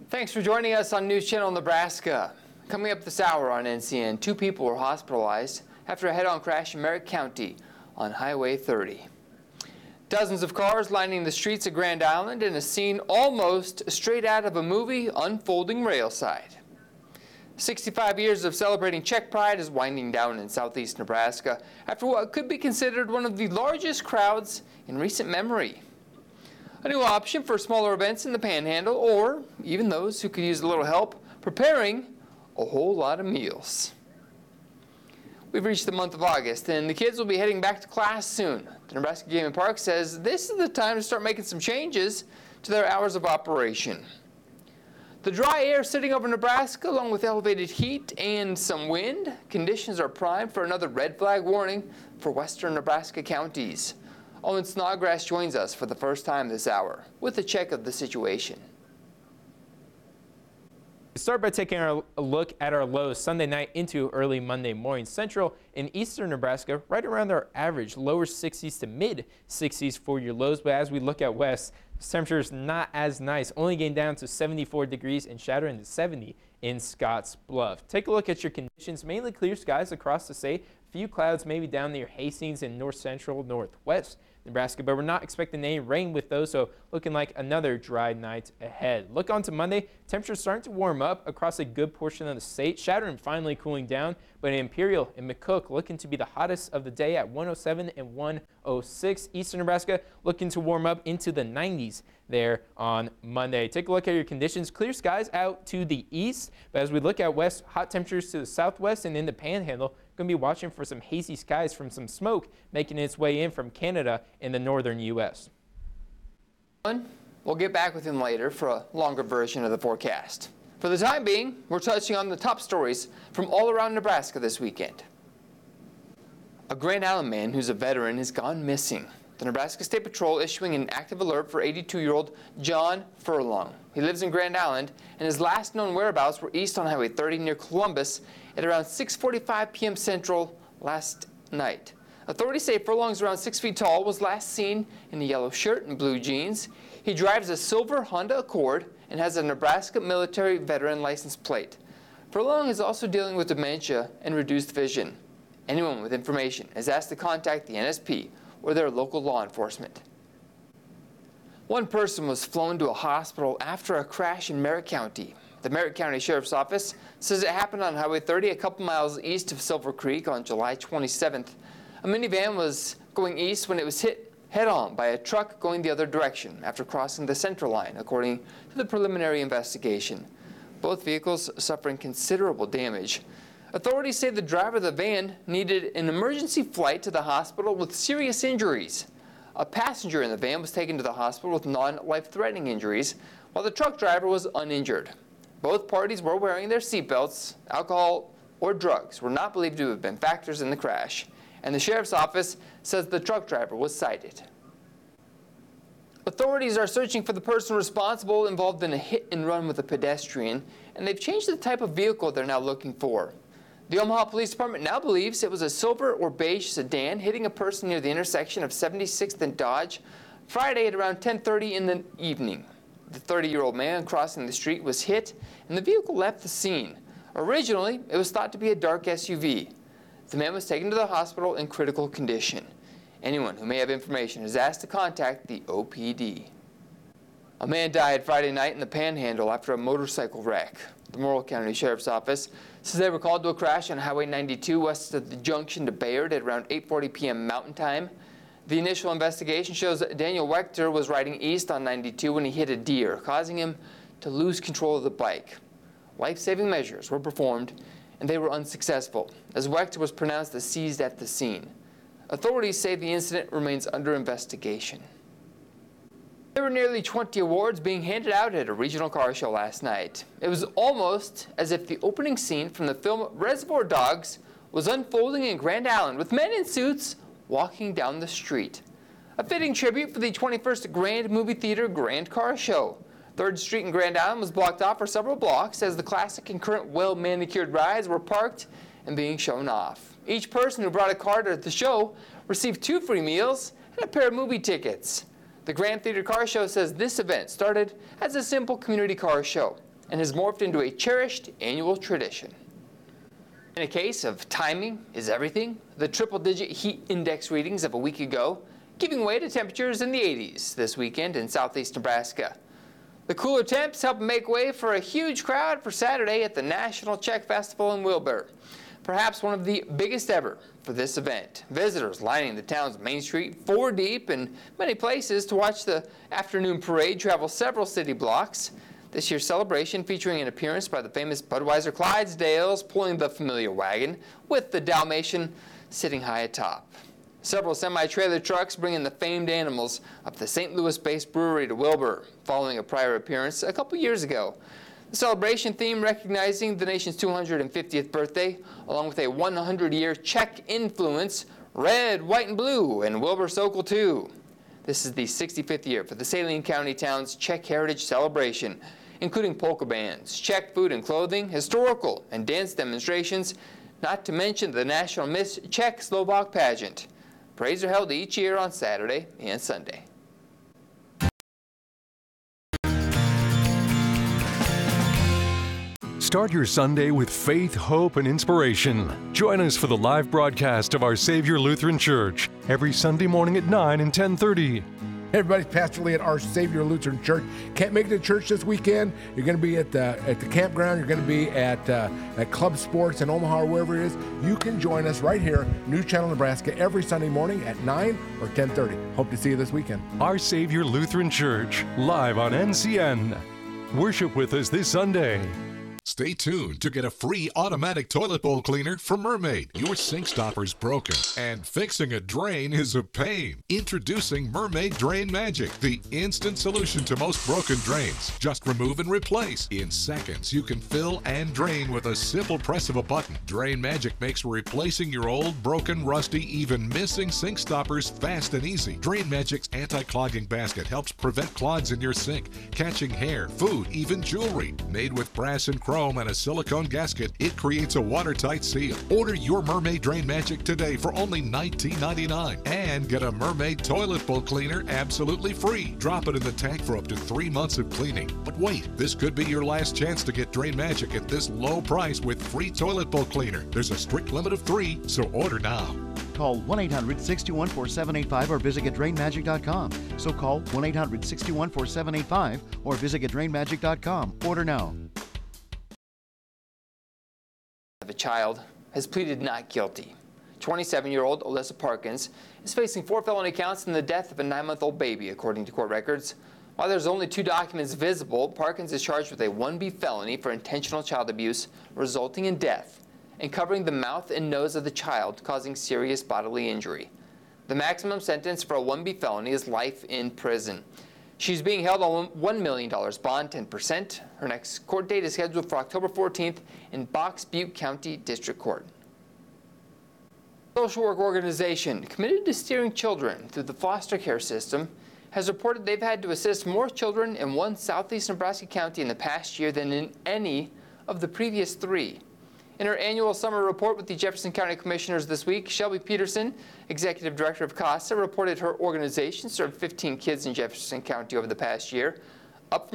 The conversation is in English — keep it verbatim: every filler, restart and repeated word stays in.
Thanks for joining us on News Channel Nebraska. Coming up this hour on N C N, two people were hospitalized after a head-on crash in Merritt County on Highway thirty. Dozens of cars lining the streets of Grand Island in a scene almost straight out of a movie unfolding railside. sixty-five years of celebrating Czech Pride is winding down in southeast Nebraska after what could be considered one of the largest crowds in recent memory. A new option for smaller events in the Panhandle, or even those who could use a little help preparing a whole lot of meals. We've reached the month of August, and the kids will be heading back to class soon. The Nebraska Game and Park says this is the time to start making some changes to their hours of operation. The dry air sitting over Nebraska, along with elevated heat and some wind, conditions are primed for another red flag warning for western Nebraska counties. Owen Snodgrass joins us for the first time this hour with a check of the situation. Start by taking a look at our lows Sunday night into early Monday morning. Central and eastern Nebraska right around our average, lower sixties to mid sixties for your lows. But as we look at west, temperature is not as nice, only getting down to seventy-four degrees and shattering to seventy in Scotts Bluff. Take a look at your conditions, mainly clear skies across the state. Few clouds maybe down near Hastings and north central, northwest Nebraska, but we're not expecting any rain with those, so looking like another dry night ahead. Look on to Monday, temperatures starting to warm up across a good portion of the state. Shattering finally cooling down, but Imperial and McCook looking to be the hottest of the day at one oh seven and one oh six. Eastern Nebraska looking to warm up into the nineties there on Monday. Take a look at your conditions. Clear skies out to the east, but as we look at west, hot temperatures to the southwest and in the Panhandle. Going to be watching for some hazy skies from some smoke making its way in from Canada in the northern U S We'll get back with him later for a longer version of the forecast. For the time being, we're touching on the top stories from all around Nebraska this weekend. A Grand Island man who's a veteran has gone missing. The Nebraska State Patrol issuing an active alert for eighty-two-year-old John Furlong. He lives in Grand Island, and his last known whereabouts were east on Highway thirty near Columbus at around six forty-five p m Central last night. Authorities say Furlong's around six feet tall, was last seen in a yellow shirt and blue jeans. He drives a silver Honda Accord and has a Nebraska military veteran license plate. Furlong is also dealing with dementia and reduced vision. Anyone with information is asked to contact the N S P or their local law enforcement. One person was flown to a hospital after a crash in Merritt County. The Merritt County Sheriff's Office says it happened on Highway thirty a couple miles east of Silver Creek on July twenty-seventh. A minivan was going east when it was hit head-on by a truck going the other direction after crossing the center line, according to the preliminary investigation. Both vehicles suffering considerable damage. Authorities say the driver of the van needed an emergency flight to the hospital with serious injuries. A passenger in the van was taken to the hospital with non-life-threatening injuries, while the truck driver was uninjured. Both parties were wearing their seatbelts. Alcohol or drugs were not believed to have been factors in the crash, and the sheriff's office says the truck driver was cited. Authorities are searching for the person responsible involved in a hit and run with a pedestrian, and they've changed the type of vehicle they're now looking for. The Omaha Police Department now believes it was a silver or beige sedan hitting a person near the intersection of seventy-sixth and Dodge Friday at around ten thirty in the evening. The thirty-year-old man crossing the street was hit, and the vehicle left the scene. Originally, it was thought to be a dark S U V. The man was taken to the hospital in critical condition. Anyone who may have information is asked to contact the O P D. A man died Friday night in the Panhandle after a motorcycle wreck. The Morrill County Sheriff's Office says they were called to a crash on Highway ninety-two west of the junction to Bayard at around eight forty p m Mountain Time. The initial investigation shows that Daniel Wechter was riding east on ninety-two when he hit a deer, causing him to lose control of the bike. Life-saving measures were performed, and they were unsuccessful, as Wechter was pronounced deceased at the scene. Authorities say the incident remains under investigation. There were nearly twenty awards being handed out at a regional car show last night. It was almost as if the opening scene from the film Reservoir Dogs was unfolding in Grand Island with men in suits walking down the street. A fitting tribute for the twenty-first Grand Movie Theater Grand Car Show. third Street in Grand Island was blocked off for several blocks as the classic and current well-manicured rides were parked and being shown off. Each person who brought a car to the show received two free meals and a pair of movie tickets. The Grand Theater Car Show says this event started as a simple community car show. and has morphed into a cherished annual tradition. In a case of timing is everything, the triple-digit heat index readings of a week ago giving way to temperatures in the eighties this weekend in southeast Nebraska. The cooler temps help make way for a huge crowd for Saturday at the National Czech Festival in Wilbur, perhaps one of the biggest ever for this event. Visitors lining the town's main street four deep, in many places to watch the afternoon parade travel several city blocks. This year's celebration featuring an appearance by the famous Budweiser Clydesdales pulling the familiar wagon with the Dalmatian sitting high atop. Several semi-trailer trucks bringing the famed animals of the Saint Louis-based brewery to Wilbur, following a prior appearance a couple years ago. The celebration theme recognizing the nation's two hundred fiftieth birthday, along with a one hundred year Czech influence, red, white, and blue, and Wilbur Sokol too. This is the sixty-fifth year for the Saline County town's Czech Heritage Celebration, including polka bands, Czech food and clothing, historical and dance demonstrations, not to mention the National Miss Czech Slovak pageant. Parades are held each year on Saturday and Sunday. Start your Sunday with faith, hope, and inspiration. Join us for the live broadcast of Our Savior Lutheran Church every Sunday morning at nine and ten thirty. Hey everybody, it's Pastor Lee at Our Savior Lutheran Church. Can't make it to church this weekend? You're going to be at the at the campground. You're going to be at uh, at Club Sports in Omaha or wherever it is. You can join us right here, New Channel, Nebraska, every Sunday morning at nine or ten thirty. Hope to see you this weekend. Our Savior Lutheran Church, live on N C N. Worship with us this Sunday. Stay tuned to get a free automatic toilet bowl cleaner from Mermaid. Your sink stopper's broken, and fixing a drain is a pain. Introducing Mermaid Drain Magic, the instant solution to most broken drains. Just remove and replace. In seconds, you can fill and drain with a simple press of a button. Drain Magic makes replacing your old, broken, rusty, even missing sink stoppers fast and easy. Drain Magic's anti-clogging basket helps prevent clogs in your sink, catching hair, food, even jewelry. Made with brass and chrome and a silicone gasket, it creates a watertight seal. Order your Mermaid Drain Magic today for only nineteen ninety-nine dollars and get a Mermaid toilet bowl cleaner absolutely free. Drop it in the tank for up to three months of cleaning. But wait, this could be your last chance to get Drain Magic at this low price with free toilet bowl cleaner. There's a strict limit of three, so order now. Call one eight hundred, six two one, four seven eight five or visit get drain magic dot com. So call one eight hundred, six two one, four seven eight five or visit get drain magic dot com. Order now. A child has pleaded not guilty. twenty-seven-year-old Alyssa Parkins is facing four felony counts in the death of a nine-month-old baby, according to court records. While there's only two documents visible, Parkins is charged with a one B felony for intentional child abuse resulting in death and covering the mouth and nose of the child, causing serious bodily injury. The maximum sentence for a one B felony is life in prison. She's being held on one million dollars bond, ten percent. Her next court date is scheduled for October fourteenth in Box Butte County District Court. A social work organization committed to steering children through the foster care system has reported they've had to assist more children in one southeast Nebraska county in the past year than in any of the previous three. In her annual summer report with the Jefferson County Commissioners this week, Shelby Peterson, Executive Director of CASA, reported her organization served fifteen kids in Jefferson County over the past year, up from